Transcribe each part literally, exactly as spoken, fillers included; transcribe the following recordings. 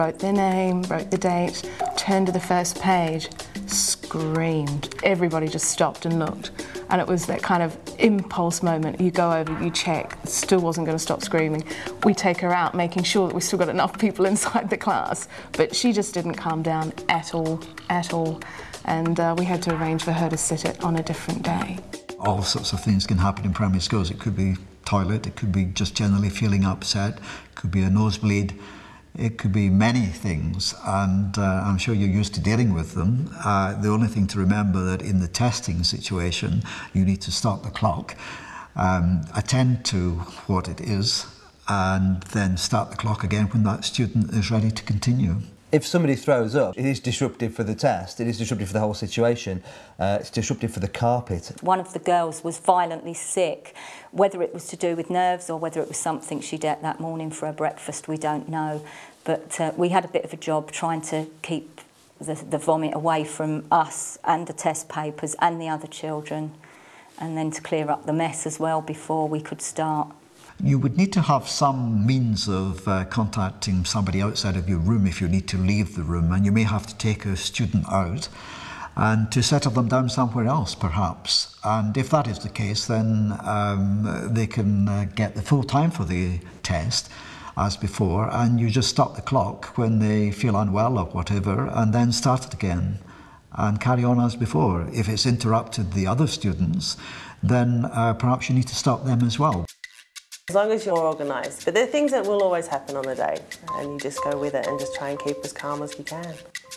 wrote their name, wrote the date, turned to the first page, screamed. Everybody just stopped and looked. And it was that kind of impulse moment. You go over, you check, still wasn't going to stop screaming. We take her out, making sure that we still got enough people inside the class. But she just didn't calm down at all, at all. And uh, we had to arrange for her to sit it on a different day. All sorts of things can happen in primary schools. It could be toilet, it could be just generally feeling upset, it could be a nosebleed, it could be many things, and uh, I'm sure you're used to dealing with them. Uh, the only thing to remember that in the testing situation, you need to stop the clock, um, attend to what it is, and then start the clock again when that student is ready to continue. If somebody throws up, it is disruptive for the test, it is disruptive for the whole situation, uh, it's disruptive for the carpet. One of the girls was violently sick. Whether it was to do with nerves or whether it was something she'd ate that morning for her breakfast, we don't know. But uh, we had a bit of a job trying to keep the, the vomit away from us and the test papers and the other children, and then to clear up the mess as well before we could start. You would need to have some means of uh, contacting somebody outside of your room if you need to leave the room, and you may have to take a student out and to settle them down somewhere else perhaps. And if that is the case, then um, they can uh, get the full time for the test as before, and you just stop the clock when they feel unwell or whatever, and then start it again and carry on as before. If it's interrupted the other students, then uh, perhaps you need to stop them as well. As long as you're organised. But there are things that will always happen on the day, and you just go with it and just try and keep as calm as you can.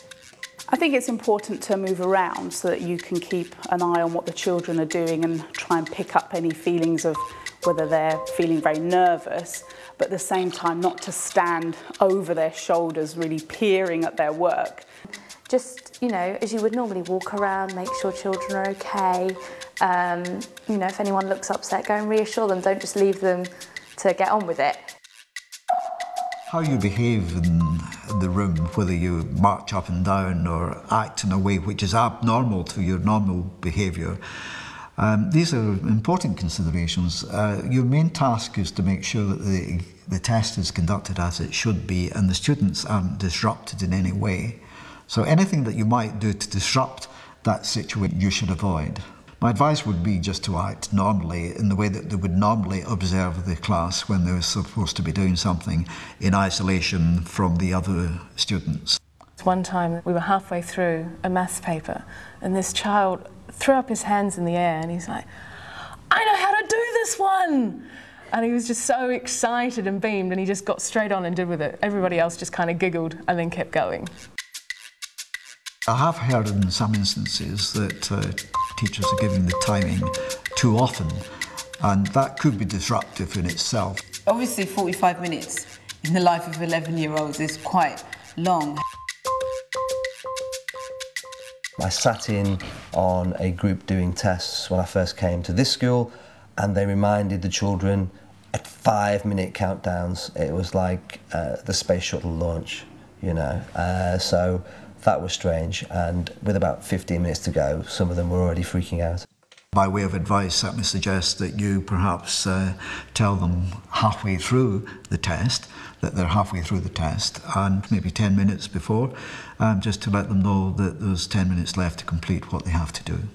I think it's important to move around so that you can keep an eye on what the children are doing and try and pick up any feelings of whether they're feeling very nervous, but at the same time not to stand over their shoulders really peering at their work. Just, you know, as you would normally walk around, make sure children are okay. Um, you know, if anyone looks upset, go and reassure them. Don't just leave them to get on with it. How you behave in the room, whether you march up and down or act in a way which is abnormal to your normal behaviour, um, these are important considerations. Uh, your main task is to make sure that the, the test is conducted as it should be and the students aren't disrupted in any way. So anything that you might do to disrupt that situation, you should avoid. My advice would be just to act normally in the way that they would normally observe the class when they're supposed to be doing something in isolation from the other students. One time we were halfway through a maths paper and this child threw up his hands in the air and he's like, "I know how to do this one!" And he was just so excited and beamed, and he just got straight on and did with it. Everybody else just kind of giggled and then kept going. I have heard in some instances that uh, teachers are giving the timing too often, and that could be disruptive in itself. Obviously forty-five minutes in the life of eleven year olds is quite long. I sat in on a group doing tests when I first came to this school, and they reminded the children at five minute countdowns. It was like uh, the space shuttle launch, you know, uh, so that was strange, and with about fifteen minutes to go, some of them were already freaking out. By way of advice, let me suggest that you perhaps uh, tell them halfway through the test, that they're halfway through the test, and maybe ten minutes before, um, just to let them know that there's ten minutes left to complete what they have to do.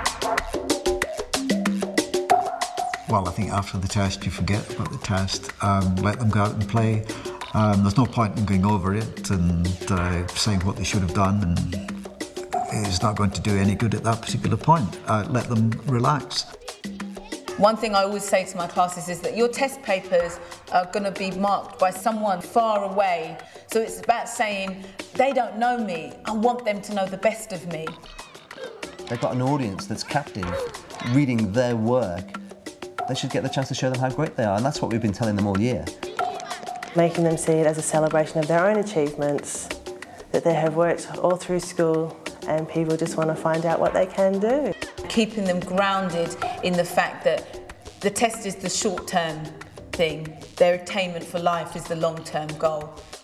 Well, I think after the test you forget about the test, um, let them go out and play. Um, there's no point in going over it and uh, saying what they should have done, and it's not going to do any good at that particular point. Uh, let them relax. One thing I always say to my classes is that your test papers are going to be marked by someone far away. So it's about saying, they don't know me, I want them to know the best of me. They've got an audience that's captive, reading their work. They should get the chance to show them how great they are, and that's what we've been telling them all year. Making them see it as a celebration of their own achievements, that they have worked all through school and people just want to find out what they can do. Keeping them grounded in the fact that the test is the short-term thing, their attainment for life is the long-term goal.